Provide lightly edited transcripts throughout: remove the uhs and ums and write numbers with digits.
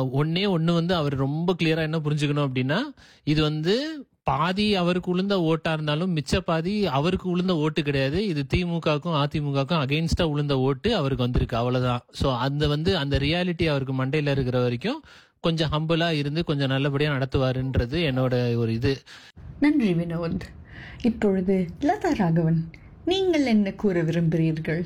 ஒன்னே ஒண்ணு வந்து அவர் ரொம்ப கிளியரா என்ன புரிஞ்சுக்கணும் அப்படின்னா, இது வந்து பாதி அவருக்கு உளுந்த ஓட்டா இருந்தாலும் மிச்ச பாதி அவருக்கு உளுந்த ஓட்டு கிடையாது. இது திமுகவுக்கும் அதிமுகவுக்கும் அகைன்ஸ்டா உளுந்த ஓட்டு அவருக்கு வந்திருக்கு, அவ்வளவுதான். சோ அந்த ரியாலிட்டி அவருக்கு மண்டையில இருக்கிற வரைக்கும் கொஞ்சம் ஹம்பிளா இருந்து கொஞ்சம் நல்லபடியா நடத்துவாருன்றது என்னோட ஒரு இது. நன்றி வினோத். இப்பொழுது லதா ராகவன், நீங்கள் என்ன கூற விரும்புகிறீர்கள்?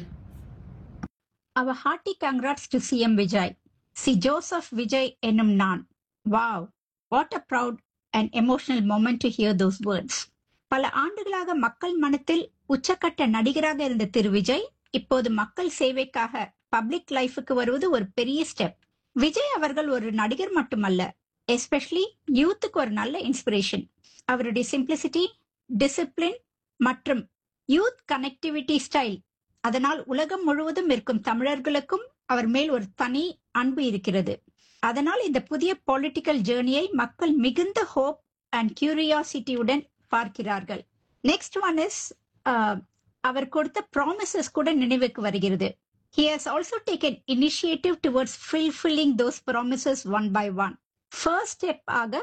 Our hearty congrats to CM Vijay. See Joseph Vijay என்னும் நான். Wow, what a proud and emotional moment to hear those words. பல ஆண்டுகளாக மக்கள் மனத்தில் உச்சக்கட்ட நடிகராக இருந்த திரு விஜய் இப்போது மக்கள் சேவைக்காக பப்ளிக் லைஃபுக்கு வருவது ஒரு பெரிய ஸ்டெப். விஜய் அவர்கள் ஒரு நடிகர் மட்டுமல்ல, எஸ்பெஷலி யூத்துக்கு ஒரு நல்ல இன்ஸ்பிரேஷன். அவருடைய சிம்பிளிசிட்டி, டிசிப்ளின் மற்றும் யூத் கனெக்டிவிட்டி ஸ்டைல், அதனால் உலகம் முழுவதும் இருக்கும் தமிழர்களுக்கும் அவர் மேல் ஒரு தனி அன்பு இருக்கிறது. அதனால் இந்த புதிய பொலிட்டிக்கல் ஜேர்னியை மக்கள் மிகுந்த ஹோப் அண்ட் கியூரியாசிட்டியுடன் பார்க்கிறார்கள். நெக்ஸ்ட் ஒன் இஸ் அவர் கொடுத்த ப்ராமிசஸ் கூட நினைவுக்கு வருகிறது. He has also taken initiative towards fulfilling those promises one by one. First step ஆக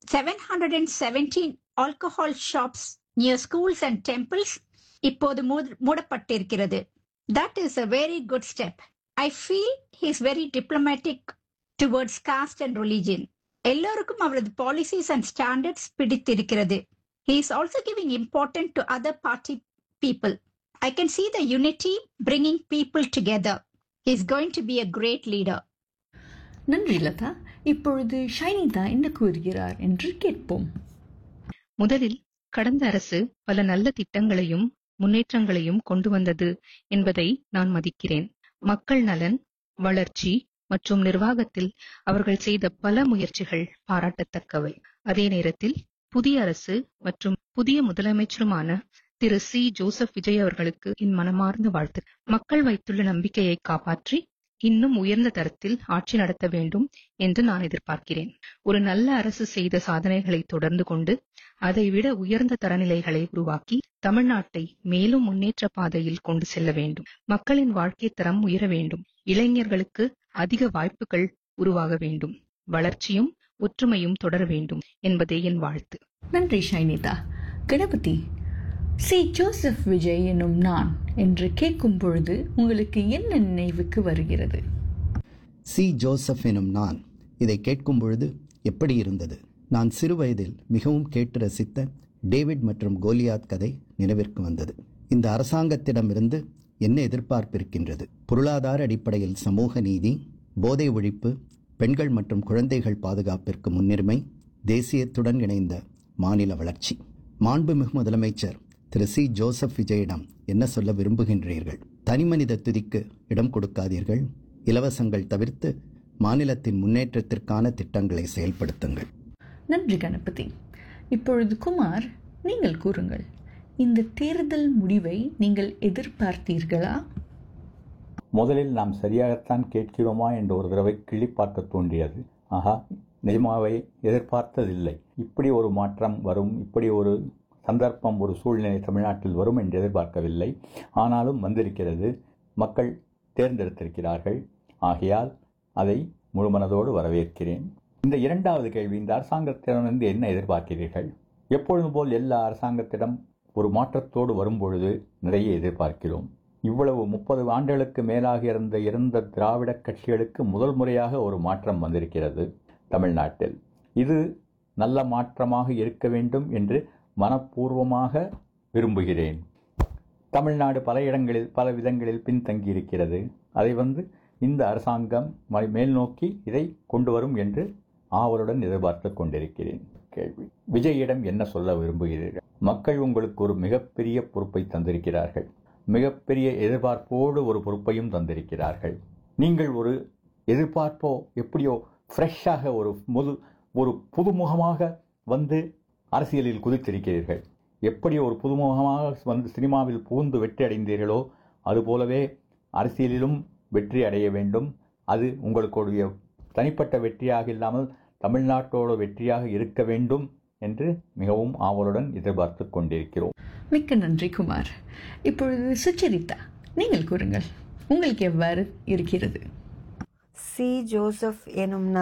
717 alcohol shops near schools and temples இப்போது மூடப்பட்டிருக்கிறது. That is a very good step. I feel he is very diplomatic towards caste and religion. எல்லோருக்கும் அவரது policies and standards பிடித்திருக்கிறது. He is also giving importance to other party people. I can see the unity bringing people together. He is going to be a great leader. நன்றி லதா. இப்பொழுது ஷைனிதா என்ன கூறுகிறார் என்று கேட்போம். முதலில் கடந்த அரசு பல நல்ல திட்டங்களையும் முன்னேற்றங்களையும் கொண்டு வந்தது என்பதை நான் மதிக்கிறேன். மக்கள் நலன், வளர்ச்சி மற்றும் நிர்வாகத்தில் அவர்கள் செய்த பல முயற்சிகள் பாராட்டத்தக்கவை. அதே நேரத்தில் புதிய அரசு மற்றும் புதிய முதலமைச்சருமான திரு சி ஜோசப் விஜய் அவர்களுக்கு என் மனமார்ந்த வாழ்த்து. மக்கள் வைத்துள்ள நம்பிக்கையை காப்பாற்றி இன்னும் உயர்ந்த தரத்தில் ஆட்சி நடத்த வேண்டும் என்று நான் எதிர்பார்க்கிறேன். ஒரு நல்ல அரசு செய்த சாதனைகளை தொடர்ந்து கொண்டு அதைவிட உயர்ந்த தரநிலைகளை உருவாக்கி தமிழ்நாட்டை மேலும் முன்னேற்ற பாதையில் கொண்டு செல்ல வேண்டும். மக்களின் வாழ்க்கை தரம் உயர வேண்டும். இளைஞர்களுக்கு அதிக வாய்ப்புகள் உருவாக வேண்டும். வளர்ச்சியும் ஒற்றுமையும் தொடர வேண்டும் என்பதே என் வாழ்த்து. நன்றி ஷைனிதா. கணபதி, சி ஜோசப் விஜய் என்னும் நான் என்று கேட்கும் பொழுது உங்களுக்கு என்ன நினைவுக்கு வருகிறது? சி ஜோசப் எனும் நான், இதை கேட்கும் பொழுது எப்படி இருந்தது? நான் சிறுவயதில் மிகவும் கேட்டு ரசித்த டேவிட் மற்றும் கோலியாத் கதை நினைவிற்கு வந்தது. இந்த அரசாங்கத்திடமிருந்து என்ன எதிர்பார்ப்பிருக்கின்றது? பொருளாதார அடிப்படையில் சமூக நீதி, போதை ஒழிப்பு, பெண்கள் மற்றும் குழந்தைகள் பாதுகாப்பிற்கு முன்னுரிமை, தேசியத்துடன் இணைந்த மாநில வளர்ச்சி. மாண்புமிகு முதலமைச்சர் திரு சி ஜோசப் விஜயிடம் என்ன சொல்ல விரும்புகின்றீர்கள்? தனிமனித துதிக்கு இடம் கொடுக்காதீர்கள். இலவசங்கள் தவிர்த்து மாநிலத்தின் முன்னேற்றத்திற்கான திட்டங்களை செயல்படுத்துங்கள். நன்றி கணபதி. இப்பொழுது குமார், நீங்கள் கூறுங்கள். இந்த தேர்தல் முடிவை நீங்கள் எதிர்பார்த்தீர்களா? முதலில் நாம் சரியாகத்தான் கேட்கிறோமா என்று ஒரு தடவை கிள்ளி பார்க்க தோன்றியது. ஆஹா, நிஜமாவே எதிர்பார்த்ததில்லை. இப்படி ஒரு மாற்றம் வரும், இப்படி ஒரு சந்தர்ப்பம், ஒரு சூழ்நிலை தமிழ்நாட்டில் வரும் என்று எதிர்பார்க்கவில்லை. ஆனாலும் வந்திருக்கிறது. மக்கள் தேர்ந்தெடுத்திருக்கிறார்கள். ஆகையால் அதை முழுமனதோடு வரவேற்கிறேன். இந்த இரண்டாவது கேள்வி, இந்த அரசாங்கத்திடமிருந்து என்ன எதிர்பார்க்கிறீர்கள்? எப்பொழுதும் போல் எல்லா அரசாங்கத்திடம் ஒரு மாற்றத்தோடு வரும்பொழுது நிறைய எதிர்பார்க்கிறோம். இவ்வளவு 30 ஆண்டுகளுக்கு மேலாக இருந்த திராவிட கட்சிகளுக்கு முதல் முறையாக ஒரு மாற்றம் வந்திருக்கிறது தமிழ்நாட்டில். இது நல்ல மாற்றமாக இருக்க வேண்டும் என்று மனப்பூர்வமாக விரும்புகிறேன். தமிழ்நாடு பல இடங்களில் பல விதங்களில் பின்தங்கி இருக்கிறது. அதை இந்த அரசாங்கம் மேல் நோக்கி இதை கொண்டு வரும் என்று ஆவலுடன் எதிர்பார்த்து கொண்டிருக்கிறேன். கேள்வி, விஜயிடம் என்ன சொல்ல விரும்புகிறீர்கள்? மக்கள் உங்களுக்கு ஒரு மிகப்பெரிய பொறுப்பை தந்திருக்கிறார்கள். மிகப்பெரிய எதிர்பார்ப்போடு ஒரு பொறுப்பையும் தந்திருக்கிறார்கள். நீங்கள் ஒரு எதிர்பார்ப்போ எப்படியோ ஃப்ரெஷ்ஷாக ஒரு புதுமுகமாக அரசியலில் குதித்திருக்கிறீர்கள். எப்படி ஒரு புதுமுகமாக சினிமாவில் புகுந்து வெற்றி அடைந்தீர்களோ அதுபோலவே அரசியலிலும் வெற்றி அடைய வேண்டும். அது உங்களுடைய தனிப்பட்ட வெற்றியாக இல்லாமல் தமிழ்நாட்டோட வெற்றியாக இருக்க வேண்டும் என்று மிகவும் ஆவலுடன் எதிர்பார்த்து கொண்டிருக்கிறோம். மிக்க நன்றி குமார். இப்பொழுது சுச்சரிதா, நீங்கள் கூறுங்கள், உங்களுக்கு எவ்வாறு இருக்கிறது? சி ஜோசப் எனும்